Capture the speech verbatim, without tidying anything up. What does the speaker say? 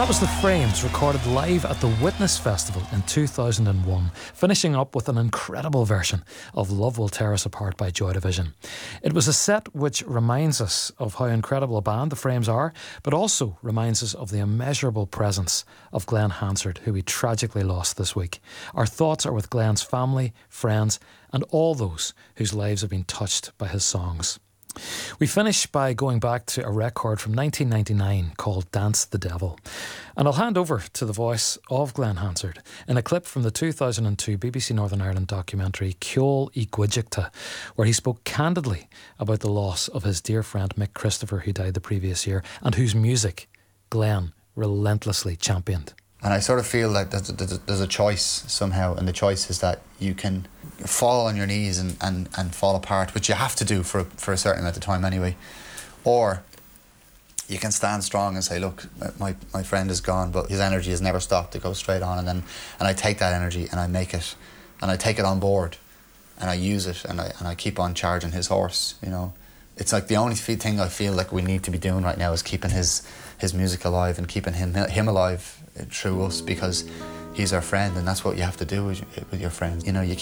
That was The Frames, recorded live at the Witness Festival in two thousand one, finishing up with an incredible version of Love Will Tear Us Apart by Joy Division. It was a set which reminds us of how incredible a band The Frames are, but also reminds us of the immeasurable presence of Glen Hansard, who we tragically lost this week. Our thoughts are with Glen's family, friends, and all those whose lives have been touched by his songs. We finish by going back to a record from nineteen ninety-nine called Dance the Devil. And I'll hand over to the voice of Glen Hansard in a clip from the two thousand two B B C Northern Ireland documentary Ceol i Gcuideachta, where he spoke candidly about the loss of his dear friend Mick Christopher, who died the previous year, and whose music Glen relentlessly championed. And I sort of feel like there's a, there's a choice somehow, and the choice is that you can fall on your knees and, and, and fall apart, which you have to do for, for a certain amount of time anyway. Or you can stand strong and say, look, my, my friend is gone, but his energy has never stopped. It goes straight on, and then and I take that energy and I make it, and I take it on board, and I use it, and I, and I keep on charging his horse, you know. It's like the only thing I feel like we need to be doing right now is keeping his his music alive and keeping him him alive through us, because he's our friend, and that's what you have to do with, with your friends. You know, you